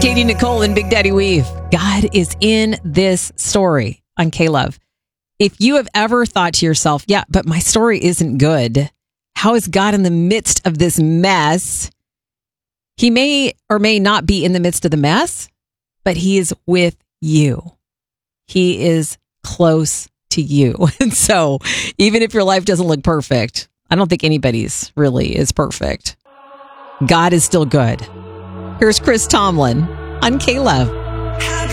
Katie Nicole and Big Daddy Weave. God is in this story on K-Love. If you have ever thought to yourself, yeah, but my story isn't good. How is God in the midst of this mess? He may or may not be in the midst of the mess, but he is with you. He is close to you. And so even if your life doesn't look perfect, I don't think anybody's really is perfect. God is still good. Here's Chris Tomlin on K-Love.